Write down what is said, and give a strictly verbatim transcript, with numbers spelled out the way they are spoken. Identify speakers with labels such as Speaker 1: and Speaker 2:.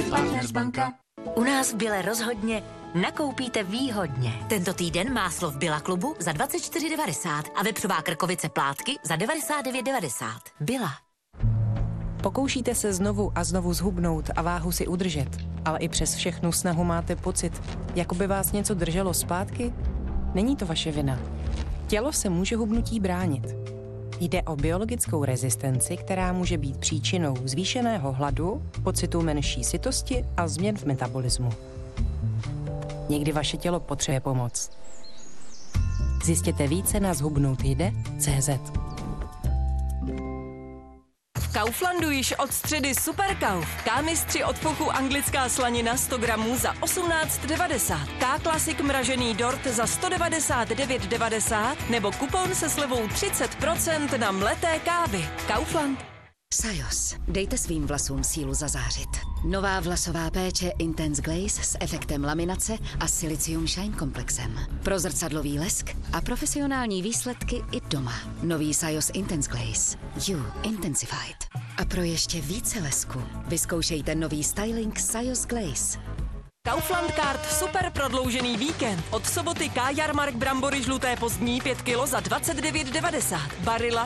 Speaker 1: Partners banka.
Speaker 2: U nás v Bile rozhodně nakoupíte výhodně. Tento týden máslo v Billa klubu za dvacet čtyři devadesát a vepřová krkovice plátky za devadesát devět devadesát. Billa.
Speaker 3: Pokoušíte se znovu a znovu zhubnout a váhu si udržet, ale i přes všechnu snahu máte pocit, jako by vás něco drželo zpátky? Není to vaše vina. Tělo se může hubnutí bránit. Jde o biologickou rezistenci, která může být příčinou zvýšeného hladu, pocitu menší sytosti a změn v metabolismu. Někdy vaše tělo potřebuje pomoc. Zjistěte více na zhubnoutjde tečka cé zet.
Speaker 4: V Kauflandu již od středy Superkauf. K-mistři od Fochu anglická slanina sto gramů za osmnáct devadesát. K-klasik mražený dort za sto devadesát devět devadesát nebo kupon se slevou třicet procent na mleté kávy. Kaufland.
Speaker 5: Sajos. Dejte svým vlasům sílu zazářit. Nová vlasová péče Intense Glaze s efektem laminace a Silicium Shine komplexem. Pro zrcadlový lesk a profesionální výsledky i doma. Nový Sajos Intense Glaze. You Intensified. A pro ještě více lesku vyzkoušejte nový styling Sajos Glaze.
Speaker 4: Kaufland Card super prodloužený víkend. Od soboty K. Jarmark brambory žluté pozdní pět kilo za dvacet devět devadesát. Barilla